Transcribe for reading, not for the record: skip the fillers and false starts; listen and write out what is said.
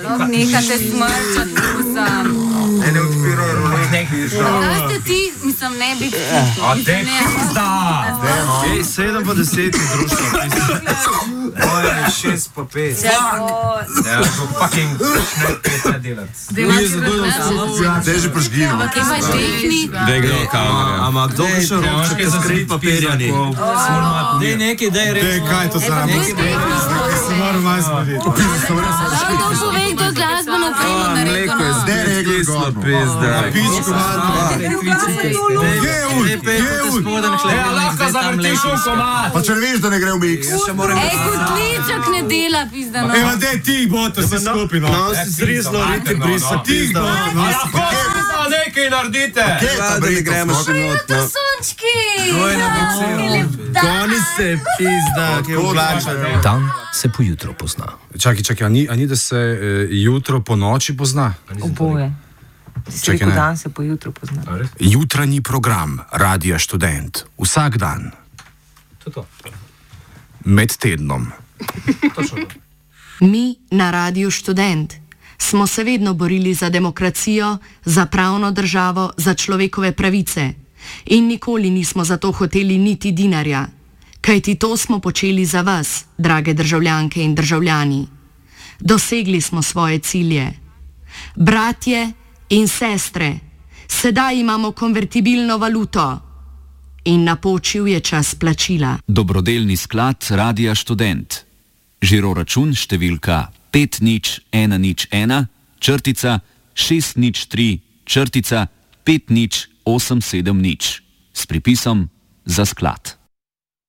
Nehate smrčati, Ne odpirajo ronek. Da ste ti, mislim, ne bi Dek pizda! 7 pa 10 društvo. Moje je 6 pa 5. Ja, to fucking ne delati. Te že požgino. Ampak ima tehnik. Dej kdo kamera. Ampak kdo bi še robček skrit papirja ni? Dej nekaj, dej reči. Dej, kaj to za nam? Se moram vas videti. To pove, kdo glasbeno premo naredil. Zdaj rekel Kislo pizda. Pičko Lahko zavrtiš v komad. Pa če ne veš, da ne gre v miks. Kotliček ne dela, pizda. Evo, dej ti, boto se skupi, no. No, si zrizlo, riti brisa pizda. Lahko pizda nekaj naredite. Da ne gremo še not, no. Sončki! Koni se pizda, ki je oblačen. Dan se po jutro pozna. Čakaj, a ni da se jutro po noči pozna? Oboje. Si rekel, dan se po jutru pozna. Jutranji program Radia Študent. Vsak dan. Med tednom. Mi na Radiu Študent smo se vedno borili za demokracijo, za pravno državo, za človekove pravice. In nikoli nismo za to hoteli niti dinarja. Kajti to smo počeli za vas, drage državljanke in državljani. Dosegli smo svoje cilje. Bratje in sestre, sedaj imamo konvertibilno valuto. In napočil je čas plačila. Dobrodelni sklad Radia Študent. Žiroračun številka 5001 črtica 603 črtica 50870 s pripisom za sklad.